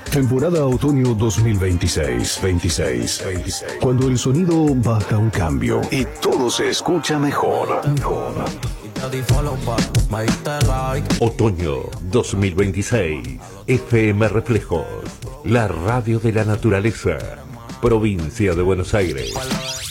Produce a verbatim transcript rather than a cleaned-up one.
Temporada otoño dos mil veintiséis. veintiséis. veintiséis. Cuando el sonido baja un cambio y todo se escucha mejor. Mejor. Otoño dos mil veintiséis. F M Reflejos. La radio de la naturaleza. Provincia de Buenos Aires.